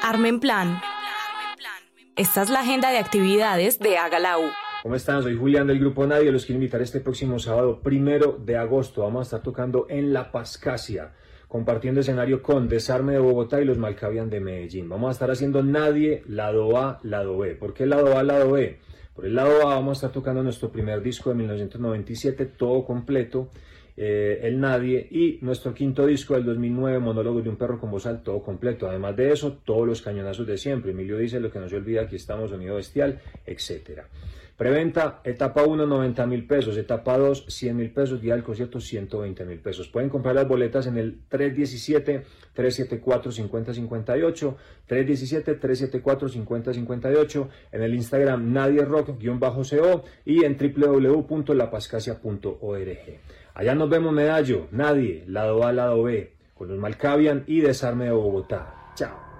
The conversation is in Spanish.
Armen Plan. Esta es la agenda de actividades de Haga la U. ¿Cómo están? Soy Julián del Grupo Nadie. Los quiero invitar este próximo sábado 1 de agosto. Vamos a estar tocando en La Pascasia, compartiendo escenario con Desarme de Bogotá y Los Malkavian de Medellín. Vamos a estar haciendo Nadie, lado A, lado B. ¿Por qué lado A, lado B? Por el lado A vamos a estar tocando nuestro primer disco de 1997, todo completo, El Nadie, y nuestro quinto disco del 2009, Monólogos de un perro con bozal, todo completo. Además de eso, todos los cañonazos de siempre. Emilio dice, lo que no se olvida, aquí estamos, Sonido Bestial, etc. Preventa, etapa 1, 90.000 pesos, etapa 2, 100.000 pesos, día del concierto, 120.000 pesos. Pueden comprar las boletas en el 317-374-5058, 317-374-5058, en el Instagram nadierock_co y en www.lapascasia.org. Allá nos vemos, Medallo, Nadie, lado A, lado B, con Los Malkavian y Desarme de Bogotá. Chao.